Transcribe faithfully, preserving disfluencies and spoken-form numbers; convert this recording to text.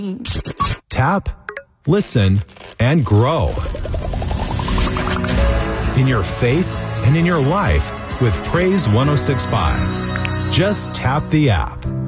Tap, listen, and grow in your faith and in your life with Praise one oh six point five. Just tap the app.